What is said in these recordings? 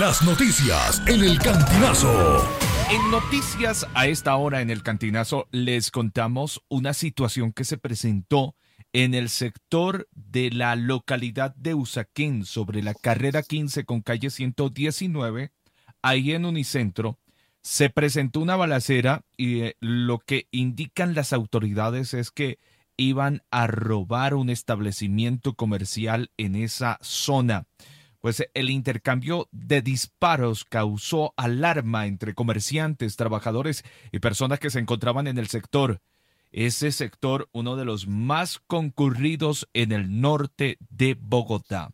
Las noticias en el Cantinazo. En noticias a esta hora en el Cantinazo les contamos una situación que se presentó en el sector de la localidad de Usaquén sobre la carrera 15 con calle 119, ahí en Unicentro. Se presentó una balacera y lo que indican las autoridades es que iban a robar un establecimiento comercial en esa zona. Pues el intercambio de disparos causó alarma entre comerciantes, trabajadores y personas que se encontraban en el sector. Ese sector, uno de los más concurridos en el norte de Bogotá.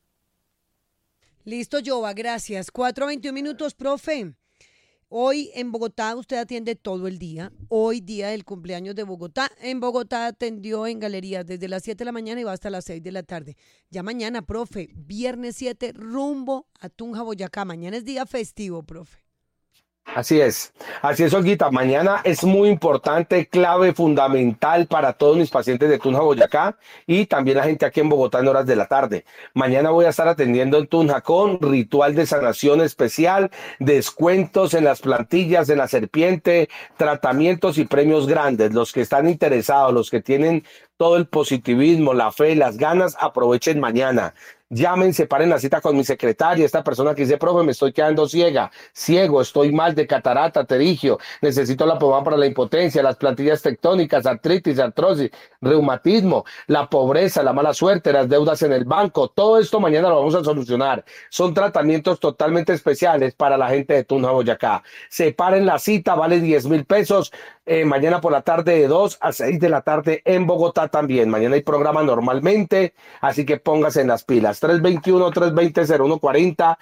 Listo, Jova, gracias. 4:21, profe. Hoy en Bogotá usted atiende todo el día. Hoy, día del cumpleaños de Bogotá. En Bogotá atendió en galerías desde las 7 de la mañana y va hasta las 6 de la tarde. Ya mañana, profe, viernes 7, rumbo a Tunja, Boyacá. Mañana es día festivo, profe. Así es, Olguita. Mañana es muy importante, clave, fundamental para todos mis pacientes de Tunja, Boyacá y también la gente aquí en Bogotá en horas de la tarde. Mañana voy a estar atendiendo en Tunja con ritual de sanación especial, descuentos en las plantillas, en la serpiente, tratamientos y premios grandes. Los que están interesados, los que tienen todo el positivismo, la fe, las ganas, aprovechen mañana. Llamen, separen la cita con mi secretaria, esta persona que dice, profe, me estoy quedando ciego, estoy mal de catarata, terigio, necesito la pomada para la impotencia, las plantillas tectónicas, artritis, artrosis, reumatismo, la pobreza, la mala suerte, las deudas en el banco, todo esto mañana lo vamos a solucionar. Son tratamientos totalmente especiales para la gente de Tunja, Boyacá. Separen la cita, vale 10.000 pesos. Mañana por la tarde de 2 a 6 de la tarde en Bogotá también. Mañana hay programa normalmente, así que póngase en las pilas. 321-320-0140,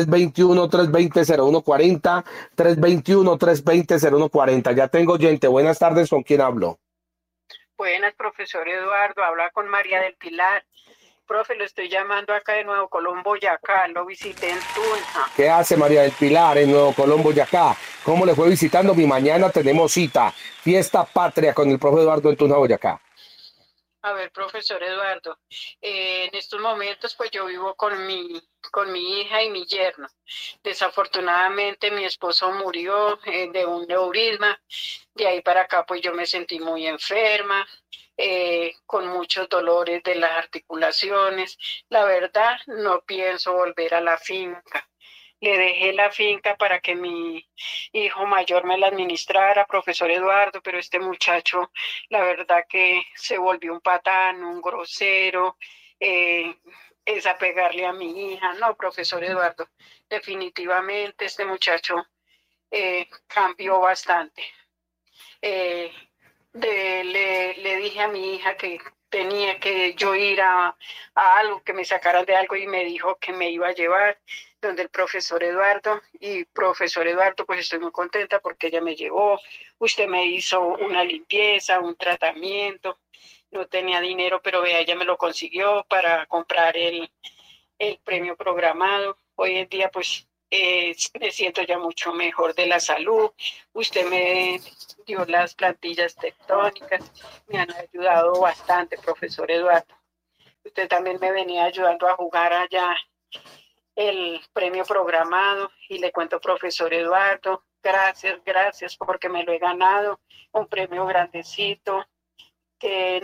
321-320-0140, 321-320-0140. Ya tengo oyente. Buenas tardes, ¿con quién hablo? Buenas, profesor Eduardo. Habla con María del Pilar. Profe, lo estoy llamando acá de Nuevo Colombo, Boyacá. Lo visité en Tunja. ¿Qué hace María del Pilar en Nuevo Colombo, Boyacá? ¿Cómo le fue visitando? Mi mañana tenemos cita. Fiesta patria con el profe Eduardo en Tunja, Boyacá. A ver, profesor Eduardo, en estos momentos pues yo vivo con mi hija y mi yerno. Desafortunadamente mi esposo murió de un neurisma. De ahí para acá pues yo me sentí muy enferma, con muchos dolores de las articulaciones. La verdad no pienso volver a la finca. Le dejé la finca para que mi hijo mayor me la administrara, profesor Eduardo, pero este muchacho, la verdad que se volvió un patán, un grosero, es a pegarle a mi hija. No, profesor Eduardo, definitivamente este muchacho cambió bastante. Le dije a mi hija que tenía que yo ir a algo, que me sacaran de algo, y me dijo que me iba a llevar donde el profesor Eduardo. Y profesor Eduardo, pues estoy muy contenta porque ella me llevó. Usted me hizo una limpieza, un tratamiento. No tenía dinero, pero vea, ella me lo consiguió para comprar el premio programado. Hoy en día pues me siento ya mucho mejor de la salud. Usted me dio las plantillas tectónicas, me han ayudado bastante, profesor Eduardo. Usted también me venía ayudando a jugar allá el premio programado, y le cuento, profesor Eduardo, gracias porque me lo he ganado, un premio grandecito, que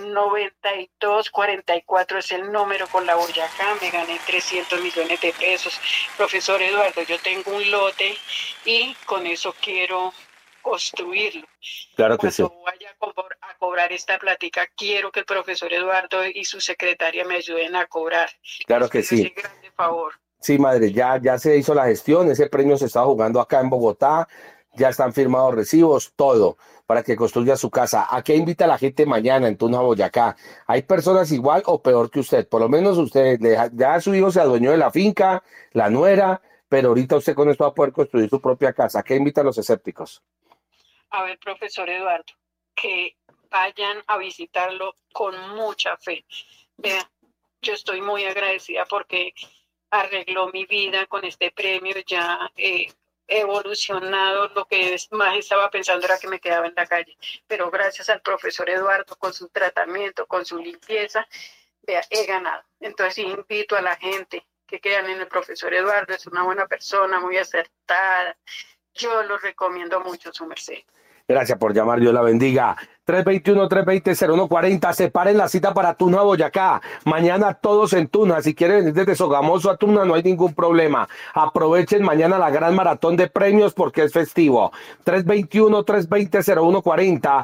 9244 es el número con la Boyacá. Me gané 300 millones de pesos. Profesor Eduardo, yo tengo un lote y con eso quiero construirlo. Claro que sí. Cuando vaya a cobrar esta plática, quiero que el profesor Eduardo y su secretaria me ayuden a cobrar. Claro que sí. Ese grande favor. Sí, madre, ya se hizo la gestión, ese premio se está jugando acá en Bogotá, ya están firmados recibos, todo, para que construya su casa. ¿A qué invita a la gente mañana en Tunja, Boyacá? Hay personas igual o peor que usted, por lo menos usted, ya su hijo se adueñó de la finca, la nuera, pero ahorita usted con esto va a poder construir su propia casa. ¿A qué invita a los escépticos? A ver, profesor Eduardo, que vayan a visitarlo con mucha fe. Vean, yo estoy muy agradecida porque arregló mi vida con este premio. Ya he evolucionado. Lo que más estaba pensando era que me quedaba en la calle, pero gracias al profesor Eduardo, con su tratamiento, con su limpieza, vea, he ganado. Entonces invito a la gente que quedan en el profesor Eduardo. Es una buena persona, muy acertada. Yo lo recomiendo mucho, su merced. Gracias por llamar, Dios la bendiga. 321-320-0140, separen la cita para Tunja, Boyacá. Mañana todos en Tunja. Si quieren venir desde Sogamoso a Tunja, no hay ningún problema. Aprovechen mañana la gran maratón de premios porque es festivo. 321-320-0140.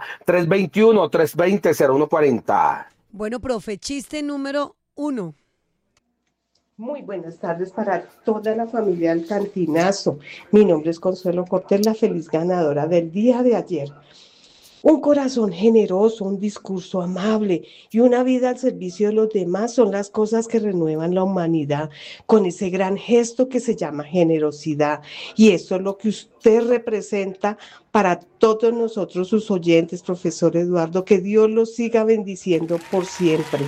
321-320-0140. Bueno, profe, chiste número 1. Muy buenas tardes para toda la familia del Cantinazo. Mi nombre es Consuelo Cortés, la feliz ganadora del día de ayer. Un corazón generoso, un discurso amable y una vida al servicio de los demás son las cosas que renuevan la humanidad con ese gran gesto que se llama generosidad. Y eso es lo que usted representa para todos nosotros, sus oyentes, profesor Eduardo. Que Dios los siga bendiciendo por siempre.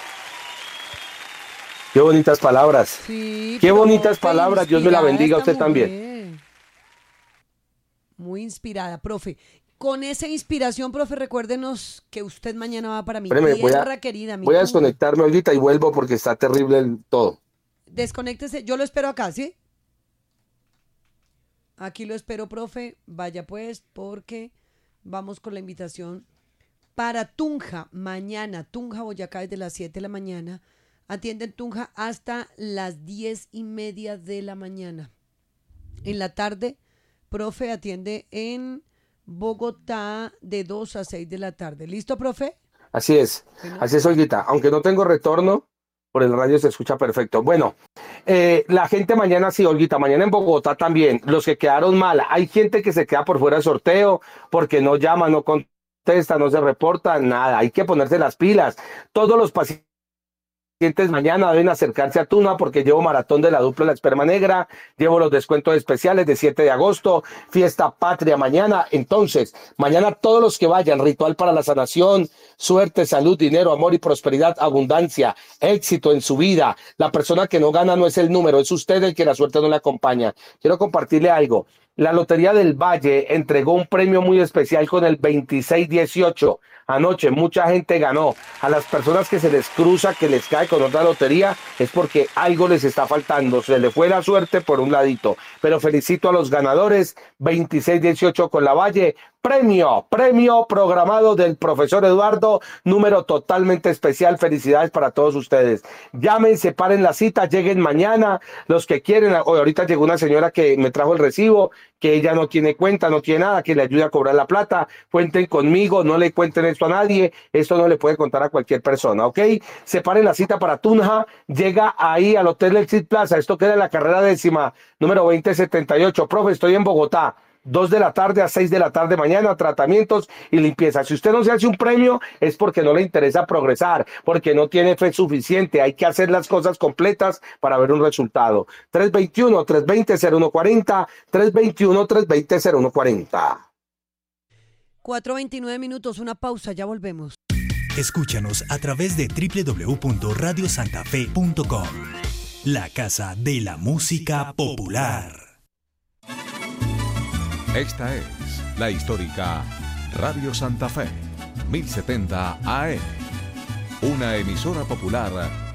Qué bonitas palabras. Sí, Qué profe, bonitas palabras. Dios me la bendiga a esta usted también. mujer. Muy inspirada, profe. Con esa inspiración, profe, recuérdenos que usted mañana va para mi Espéreme, tierra querida. voy a desconectarme ahorita y vuelvo porque está terrible todo. Desconéctese, yo lo espero acá, ¿sí? Aquí lo espero, profe. Vaya pues, porque vamos con la invitación para Tunja. Mañana, Tunja, Boyacá, desde las 7 de la mañana. Atienden Tunja hasta las 10:30 de la mañana. En la tarde, profe, atiende en Bogotá de 2 a 6 de la tarde. ¿Listo, profe? Así es, Olguita. Aunque no tengo retorno, por el radio se escucha perfecto. Bueno, la gente mañana sí, Olguita, mañana en Bogotá también. Los que quedaron mal, hay gente que se queda por fuera del sorteo porque no llama, no contesta, no se reporta, nada. Hay que ponerse las pilas. Todos los pacientes mañana deben acercarse a Tuna porque llevo maratón de la dupla La Esperma Negra, llevo los descuentos especiales de 7 de agosto, fiesta patria mañana. Entonces, mañana todos los que vayan, ritual para la sanación, suerte, salud, dinero, amor y prosperidad, abundancia, éxito en su vida. La persona que no gana no es el número, es usted el que la suerte no le acompaña. Quiero compartirle algo. La Lotería del Valle entregó un premio muy especial con el 2618. Anoche mucha gente ganó. A las personas que se les cruza, que les cae con otra lotería, es porque algo les está faltando. Se le fue la suerte por un ladito. Pero felicito a los ganadores. 2618 con la Valle. Premio programado del profesor Eduardo, número totalmente especial. Felicidades para todos ustedes. Llamen, separen la cita, lleguen mañana. Los que quieren, ahorita llegó una señora que me trajo el recibo, que ella no tiene cuenta, no tiene nada, que le ayude a cobrar la plata. Cuenten conmigo, no le cuenten esto a nadie. Esto no le puede contar a cualquier persona, ¿ok? Separen la cita para Tunja. Llega ahí al Hotel Exit Plaza. Esto queda en la carrera 10ª, número 2078. Profe, estoy en Bogotá. 2 de la tarde a 6 de la tarde mañana, tratamientos y limpieza. Si usted no se hace un premio es porque no le interesa progresar, porque no tiene fe suficiente. Hay que hacer las cosas completas para ver un resultado. 321-320-0140, 321-320-0140. 4:29 minutos, una pausa, ya volvemos. Escúchanos a través de www.radiosantafe.com, la casa de la música popular. Esta es la histórica Radio Santa Fe, 1070 AM, una emisora popular